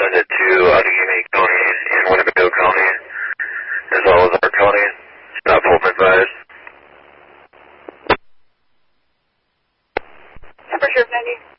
limited to Outagamie County and Winnebago County, as well as our counties. Stop home advised. Upper Sheriff 90.